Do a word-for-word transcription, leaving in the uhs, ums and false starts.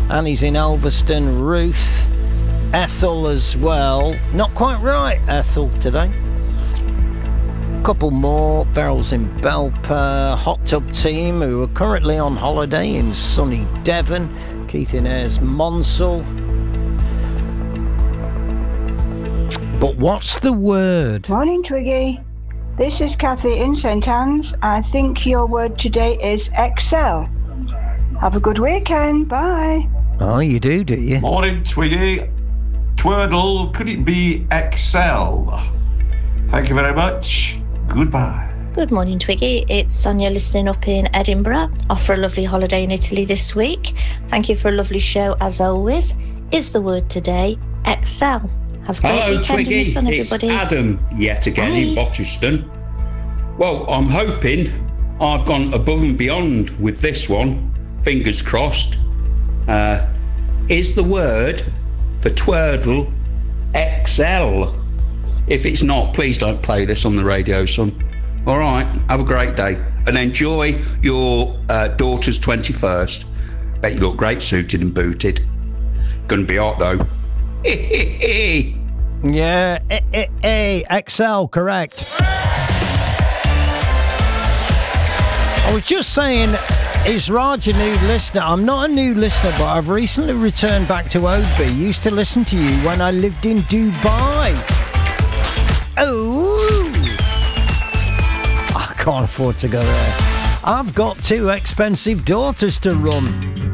Annie's in Ulverston. Ruth. Ethel as well. Not quite right, Ethel, today. Couple more. Beryl's in Belper. Hot Tub Team, who are currently on holiday in sunny Devon. Keith in Ayres Monsell. But what's the word? Morning, Twiggy. This is Kathy in Saint Anne's. I think your word today is excel. Have a good weekend. Bye. Oh, you do, do you? Morning, Twiggy. Twirtle, could it be excel? Thank you very much. Goodbye. Good morning, Twiggy. It's Sonia listening up in Edinburgh. Off for a lovely holiday in Italy this week. Thank you for a lovely show as always. Is the word today excel? Have a great Hello, weekend Twiggy. in the sun, everybody. It's Adam yet again Hi. in Bottiston. Well, I'm hoping I've gone above and beyond with this one. Fingers crossed. Uh, is the word for twirtle excel? If it's not, please don't play this on the radio, son. All right, have a great day and enjoy your uh, daughter's twenty-first. Bet you look great suited and booted. Gonna be hot though. Yeah, eh, eh, eh, Excel, correct. I was just saying, is Raj a new listener? I'm not a new listener, but I've recently returned back to Oadby. Used to listen to you when I lived in Dubai. Oh, I can't afford to go there. I've got two expensive daughters to run.